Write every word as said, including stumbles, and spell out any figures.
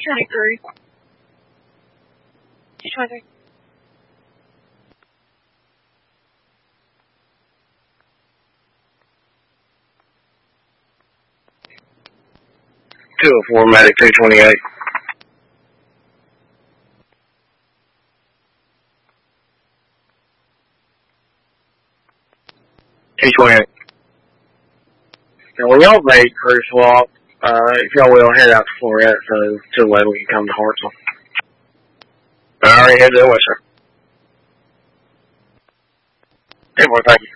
twenty-three. twenty-three. two oh four, Medic two twenty-eight. two twenty-eight. Now, when y'all make crew swap, uh, if y'all will, head out to Florette so to the way we can come to Hartsville. I already headed that way, sir. Hey, boy, thank you.